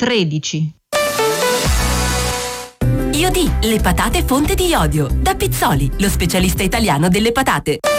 13. Iodì, le patate fonte di iodio. Da Pizzoli, lo specialista italiano delle patate.